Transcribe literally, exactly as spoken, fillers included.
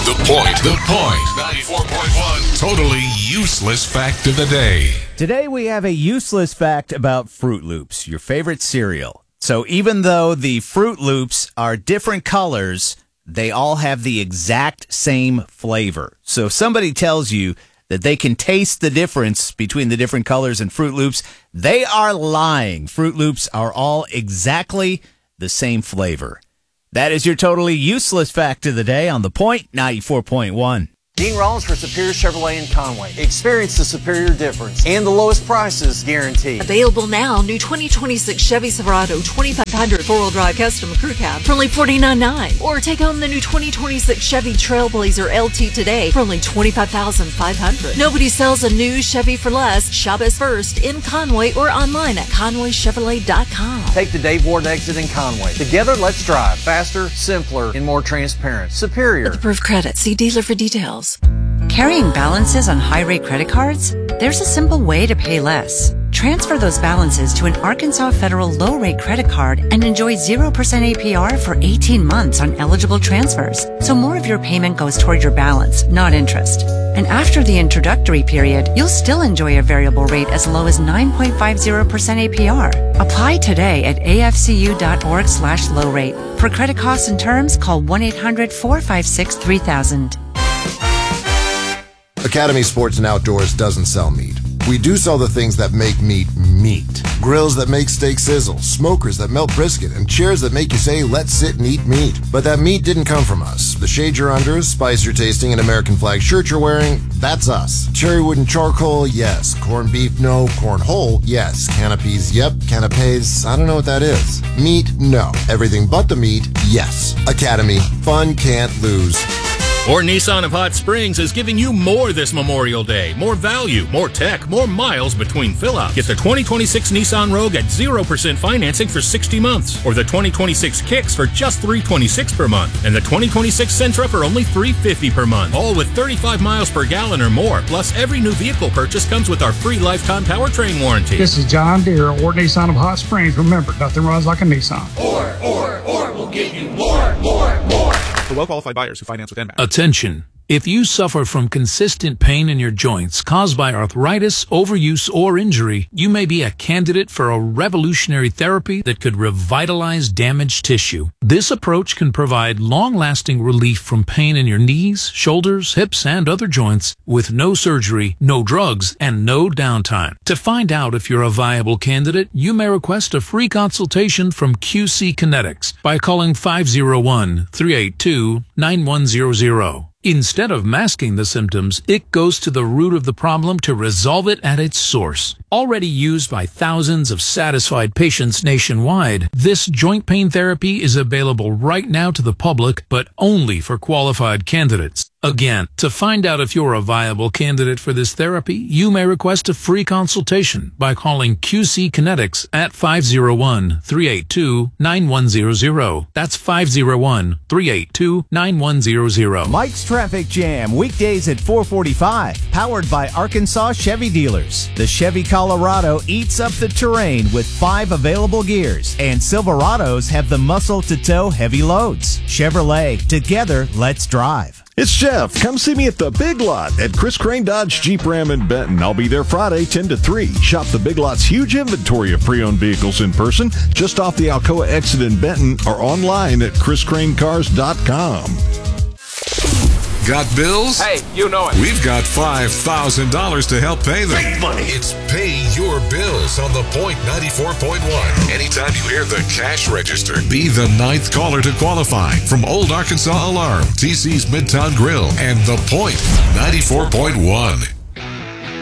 The Point. The Point. ninety-four point one. Totally useless fact of the day. Today we have a useless fact about Fruit Loops, your favorite cereal. So even though the Fruit Loops are different colors, they all have the exact same flavor. So if somebody tells you that they can taste the difference between the different colors in Fruit Loops, they are lying. Fruit Loops are all exactly the same flavor. That is your totally useless fact of the day on The Point, ninety-four point one. Dean Rollins for Superior Chevrolet in Conway. Experience the superior difference and the lowest prices guaranteed. Available now, new twenty twenty-six Chevy Silverado twenty-five hundred four-wheel drive custom crew cab for only forty-nine thousand nine hundred dollars. Or take home the new twenty twenty-six Chevy Trailblazer L T today for only twenty-five thousand five hundred dollars. Nobody sells a new Chevy for less. Shop us first in Conway or online at conway chevrolet dot com. Take the Dave Ward exit in Conway. Together, let's drive faster, simpler, and more transparent. Superior. With approved credit. See dealer for details. Carrying balances on high-rate credit cards? There's a simple way to pay less. Transfer those balances to an Arkansas Federal low-rate credit card and enjoy zero percent A P R for eighteen months on eligible transfers. So more of your payment goes toward your balance, not interest. And after the introductory period, you'll still enjoy a variable rate as low as nine point five zero percent A P R. Apply today at A F C U dot org slash low rate. For credit costs and terms, call one eight hundred four five six three thousand. Academy Sports and Outdoors doesn't sell meat. We do sell the things that make meat meat. Grills that make steak sizzle, smokers that melt brisket, and chairs that make you say, let's sit and eat meat. But that meat didn't come from us. The shade you're under, spice you're tasting, and American flag shirt you're wearing, that's us. Cherry wood and charcoal, yes. Corned beef, no. Cornhole, yes. Canopies, yep. Canapes, I don't know what that is. Meat, no. Everything but the meat, yes. Academy, fun can't lose. Or Nissan of Hot Springs is giving you more this Memorial Day. More value, more tech, more miles between fill-ups. Get the twenty twenty-six Nissan Rogue at zero percent financing for sixty months. Or the twenty twenty-six Kicks for just three hundred twenty-six dollars per month. And the twenty twenty-six Sentra for only three hundred fifty dollars per month. All with thirty-five miles per gallon or more. Plus, every new vehicle purchase comes with our free lifetime powertrain warranty. This is John Deere or Nissan of Hot Springs. Remember, nothing runs like a Nissan. Or, or, or, we'll give you more, more, more. For well-qualified buyers who finance with N M A X. Attention. If you suffer from consistent pain in your joints caused by arthritis, overuse, or injury, you may be a candidate for a revolutionary therapy that could revitalize damaged tissue. This approach can provide long-lasting relief from pain in your knees, shoulders, hips, and other joints with no surgery, no drugs, and no downtime. To find out if you're a viable candidate, you may request a free consultation from Q C Kinetics by calling five oh one, three eight two, nine one zero zero. Instead of masking the symptoms, it goes to the root of the problem to resolve it at its source. Already used by thousands of satisfied patients nationwide, this joint pain therapy is available right now to the public, but only for qualified candidates. Again, to find out if you're a viable candidate for this therapy, you may request a free consultation by calling Q C Kinetics at five oh one, three eight two, nine one zero zero. That's five oh one, three eight two, nine one zero zero. Mike's Traffic Jam, weekdays at four forty-five, powered by Arkansas Chevy Dealers. The Chevy Colorado eats up the terrain with five available gears, and Silverados have the muscle to tow heavy loads. Chevrolet, together, let's drive. It's Jeff. Come see me at the Big Lot at Chris Crane Dodge Jeep Ram in Benton. I'll be there Friday, ten to three. Shop the Big Lot's huge inventory of pre-owned vehicles in person, just off the Alcoa exit in Benton, or online at chris crane cars dot com. Got bills? Hey, you know it. We've got five thousand dollars to help pay them. Big money. It's Pay Your Bills on The Point ninety-four point one. Anytime you hear the cash register, be the ninth caller to qualify. From Old Arkansas Alarm, T C's Midtown Grill, and The Point ninety-four point one.